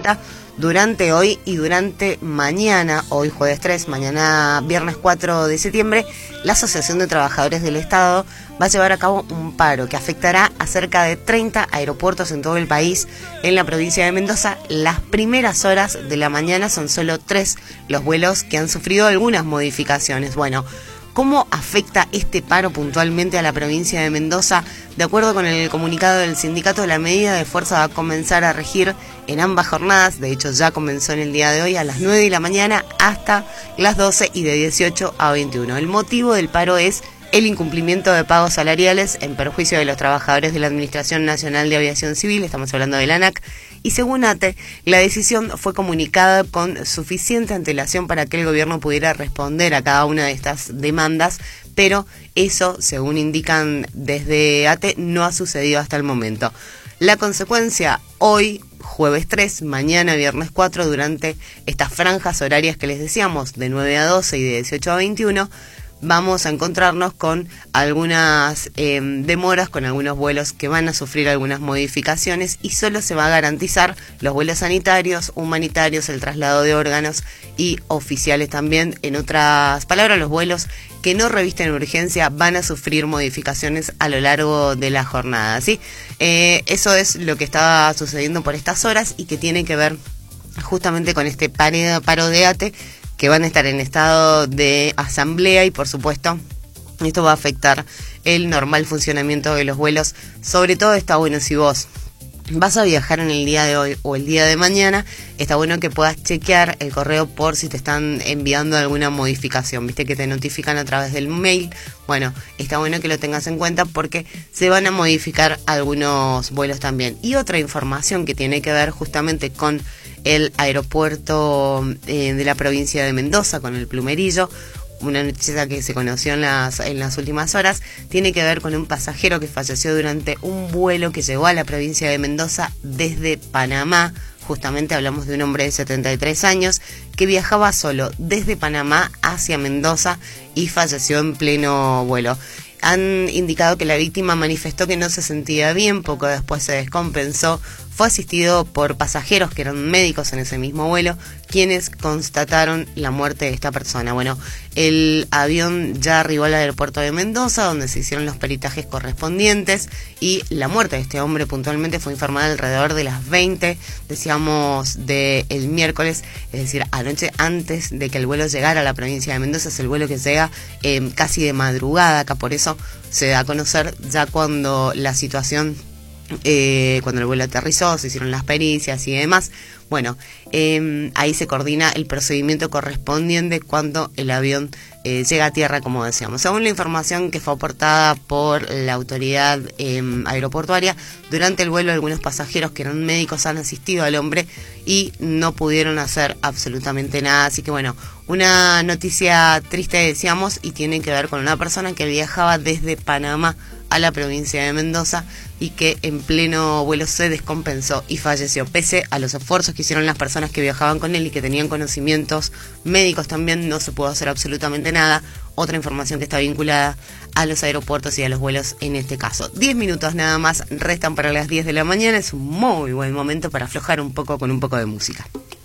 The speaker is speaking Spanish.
cuenta durante hoy y durante mañana, hoy jueves 3, mañana viernes 4 de septiembre, la Asociación de Trabajadores del Estado va a llevar a cabo un paro que afectará a cerca de 30 aeropuertos en todo el país. En la provincia de Mendoza, las primeras horas de la mañana son solo 3 los vuelos que han sufrido algunas modificaciones. Bueno, ¿cómo afecta este paro puntualmente a la provincia de Mendoza? De acuerdo con el comunicado del sindicato, la medida de fuerza va a comenzar a regir en ambas jornadas. De hecho, ya comenzó en el día de hoy a las 9 de la mañana hasta las 12 y de 18 a 21. El motivo del paro es el incumplimiento de pagos salariales en perjuicio de los trabajadores de la Administración Nacional de Aviación Civil, estamos hablando de la ANAC, y según ATE, la decisión fue comunicada con suficiente antelación para que el gobierno pudiera responder a cada una de estas demandas, pero eso, según indican desde ATE, no ha sucedido hasta el momento. La consecuencia, hoy, jueves 3, mañana viernes 4, durante estas franjas horarias que les decíamos, de 9 a 12 y de 18 a 21, vamos a encontrarnos con algunas demoras, con algunos vuelos que van a sufrir algunas modificaciones y solo se va a garantizar los vuelos sanitarios, humanitarios, el traslado de órganos y oficiales también. En otras palabras, los vuelos que no revisten urgencia van a sufrir modificaciones a lo largo de la jornada, ¿sí? Eso es lo que está sucediendo por estas horas y que tiene que ver justamente con este paro de ATE, que van a estar en estado de asamblea y por supuesto esto va a afectar el normal funcionamiento de los vuelos. Sobre todo está bueno si vos vas a viajar en el día de hoy o el día de mañana, está bueno que puedas chequear el correo por si te están enviando alguna modificación, viste que te notifican a través del mail. Bueno, está bueno que lo tengas en cuenta porque se van a modificar algunos vuelos también. Y otra información que tiene que ver justamente con el aeropuerto de la provincia de Mendoza, con el Plumerillo, una noticia que se conoció en las últimas horas, tiene que ver con un pasajero que falleció durante un vuelo que llegó a la provincia de Mendoza desde Panamá. Justamente hablamos de un hombre de 73 años que viajaba solo desde Panamá hacia Mendoza y falleció en pleno vuelo. Han indicado que la víctima manifestó que no se sentía bien, poco después se descompensó. Fue asistido por pasajeros que eran médicos en ese mismo vuelo, quienes constataron la muerte de esta persona. Bueno, el avión ya arribó al aeropuerto de Mendoza, donde se hicieron los peritajes correspondientes, y la muerte de este hombre puntualmente fue informada alrededor de las 20, decíamos, del miércoles, es decir, anoche antes de que el vuelo llegara a la provincia de Mendoza. Es el vuelo que llega casi de madrugada acá, por eso se da a conocer ya cuando la situación, cuando el vuelo aterrizó, se hicieron las pericias y demás. Bueno, ahí se coordina el procedimiento correspondiente cuando el avión llega a tierra, como decíamos. Según la información que fue aportada por la autoridad aeroportuaria, durante el vuelo algunos pasajeros que eran médicos han asistido al hombre y no pudieron hacer absolutamente nada. Así que bueno, una noticia triste, decíamos, y tiene que ver con una persona que viajaba desde Panamá a la provincia de Mendoza y que en pleno vuelo se descompensó y falleció. Pese a los esfuerzos que hicieron las personas que viajaban con él y que tenían conocimientos médicos también, no se pudo hacer absolutamente nada. Otra información que está vinculada a los aeropuertos y a los vuelos en este caso. 10 minutos nada más restan para las 10 de la mañana. Es un muy buen momento para aflojar un poco con un poco de música.